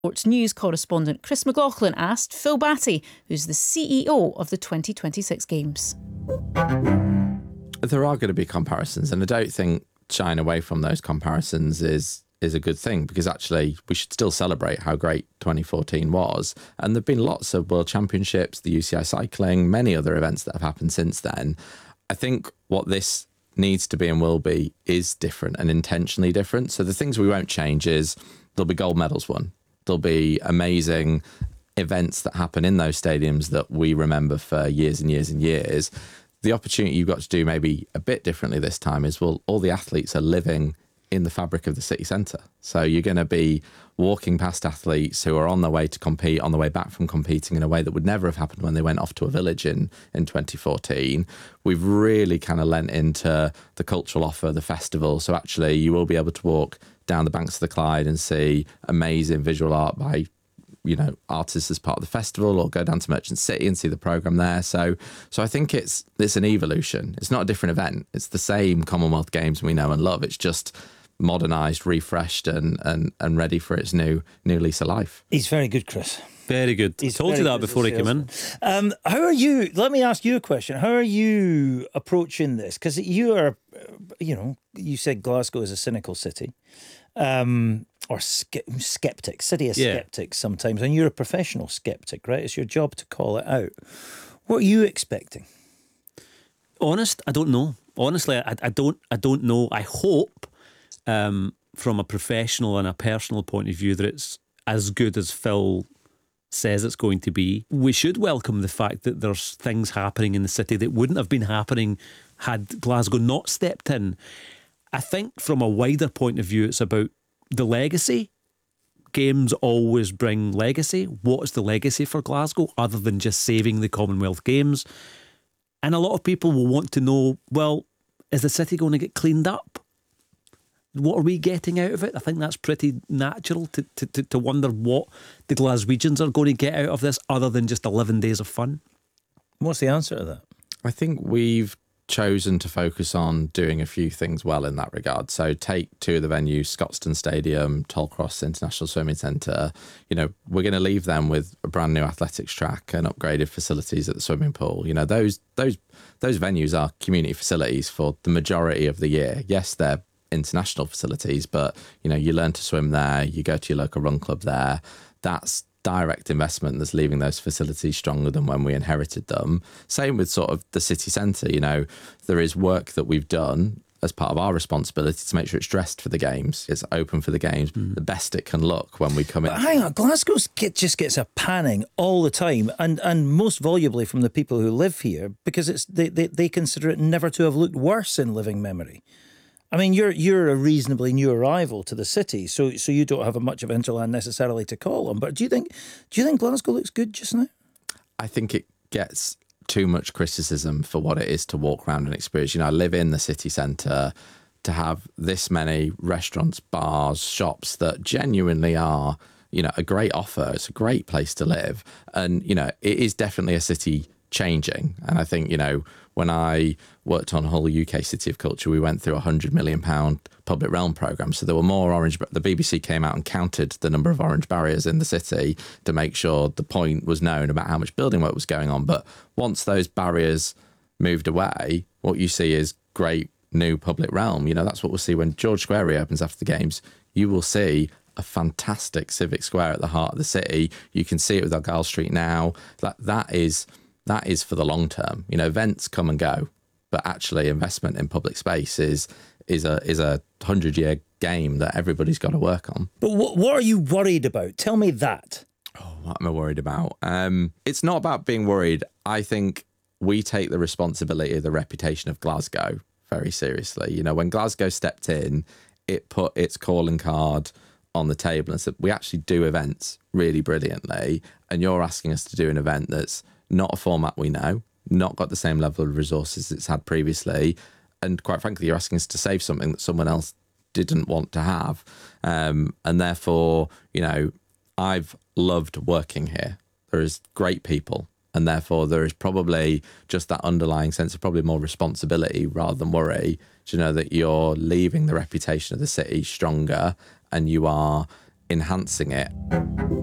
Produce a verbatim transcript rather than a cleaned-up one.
Sports News correspondent Chris McLaughlin asked Phil Batty, who's the C E O of the twenty twenty-six Games. There are going to be comparisons, and I don't think shying away from those comparisons is is a good thing, because actually we should still celebrate how great twenty fourteen was. And there have been lots of World Championships, the U C I Cycling, many other events that have happened since then. I think what this needs to be and will be is different and intentionally different. So the things we won't change is there'll be gold medals won. There'll be amazing events that happen in those stadiums that we remember for years and years and years. The opportunity you've got to do maybe a bit differently this time is, well, all the athletes are living in the fabric of the city centre. So you're going to be walking past athletes who are on their way to compete, on the way back from competing in a way that would never have happened when they went off to a village in, in twenty fourteen. We've really kind of lent into the cultural offer, the festival. So actually you will be able to walk down the banks of the Clyde and see amazing visual art by, you know, artists as part of the festival, or go down to Merchant City and see the programme there. So so I think it's it's an evolution. It's not a different event. It's the same Commonwealth Games we know and love. It's just modernised, refreshed and, and and ready for its new new lease of life. He's very good, Chris. Very good. He's told you that before he came in. Um, how are you, let me ask you a question. How are you approaching this? Because you are, you know, you said Glasgow is a cynical city. Um, or ske- skeptic, city of yeah. skeptics sometimes, and you're a professional skeptic, right? It's your job to call it out. What are you expecting? Honest, I don't know. Honestly, I, I don't. I don't know. I hope, um, from a professional and a personal point of view, that it's as good as Phil says it's going to be. We should welcome the fact that there's things happening in the city that wouldn't have been happening had Glasgow not stepped in. I think from a wider point of view, it's about the legacy. Games always bring legacy. What's the legacy for Glasgow other than just saving the Commonwealth Games? And a lot of people will want to know, well, is the city going to get cleaned up? What are we getting out of it? I think that's pretty natural to, to, to, to wonder what the Glaswegians are going to get out of this other than just eleven days of fun. What's the answer to that? I think we've chosen to focus on doing a few things well in that regard. So take two of the venues, Scotstoun Stadium, Tollcross International Swimming Centre. You know, we're going to leave them with a brand new athletics track and upgraded facilities at the swimming pool. You know, those those those venues are community facilities for the majority of the year. Yes, they're international facilities, but you know, you learn to swim there, you go to your local run club there. That's direct investment that's leaving those facilities stronger than when we inherited them. Same with sort of the city centre. You know, there is work that we've done as part of our responsibility to make sure it's dressed for the games, it's open for the games, mm. the best it can look when we come but in. Hang on, Glasgow get, just gets a panning all the time, and, and most volubly from the people who live here, because it's they, they, they consider it never to have looked worse in living memory. I mean, you're you're a reasonably new arrival to the city, so so you don't have a much of hinterland necessarily to call on. But do you think do you think Glasgow looks good just now? I think it gets too much criticism for what it is to walk around and experience. You know, I live in the city centre. To have this many restaurants, bars, shops that genuinely are, you know, a great offer. It's a great place to live, and you know, it is definitely a city changing. And I think, you know, when I worked on Hull U K City of Culture, we went through a one hundred million pounds public realm programme. So there were more orange... The B B C came out and counted the number of orange barriers in the city to make sure the point was known about how much building work was going on. But once those barriers moved away, what you see is great new public realm. You know, that's what we'll see when George Square reopens after the games. You will see a fantastic civic square at the heart of the city. You can see it with Argyle Street now. That That is... That is for the long term. You know, events come and go, but actually investment in public space is is a is a hundred year game that everybody's got to work on. But what what are you worried about? Tell me that. Oh, what am I worried about? Um, it's not about being worried. I think we take the responsibility of the reputation of Glasgow very seriously. You know, when Glasgow stepped in, it put its calling card on the table and said, we actually do events really brilliantly, and you're asking us to do an event that's not a format we know, not got the same level of resources it's had previously, and quite frankly, you're asking us to save something that someone else didn't want to have. Um, and therefore, you know, I've loved working here. There is great people, and therefore there is probably just that underlying sense of probably more responsibility rather than worry, to know that you're leaving the reputation of the city stronger, and you are enhancing it